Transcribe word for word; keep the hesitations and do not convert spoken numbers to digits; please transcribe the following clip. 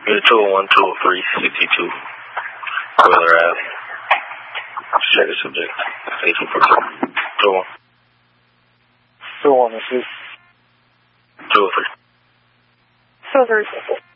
two oh one, two oh three, sixty-two. Wheeler Ave. Check the subject. eighteen forty-seven. two oh one. two oh one, this is. two oh three. two oh three.